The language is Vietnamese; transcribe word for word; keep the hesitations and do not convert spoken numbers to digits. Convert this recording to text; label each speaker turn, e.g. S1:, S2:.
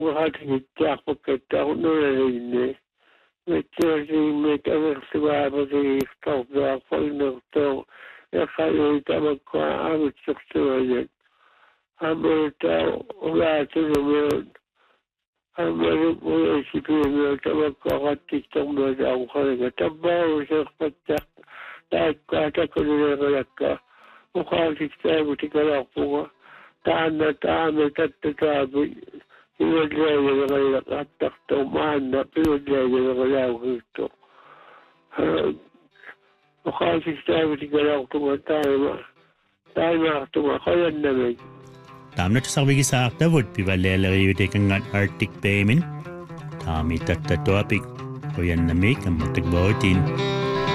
S1: وهاتي متجي متأخر بذي استوضع فإنه يخلي تبقى عمد شخصيا عملتا ولا تنمون عمل ويشفين تبقى قد تستمد أو خلق تبا وشخصتك تأكا تكون لك وقال تكتاب تكلاقها تعنا تعمل تتتابي يوجد غيرك أتختم معنا بيوجد غيرك وقال تكتاب تكلاقها تايما تايما أختم خير النبي
S2: Tamna tasawigi sa aktavod pivalera yudekangan Arctic payment. Tami tattatoapik. Kuyan na may kamatagbawatin.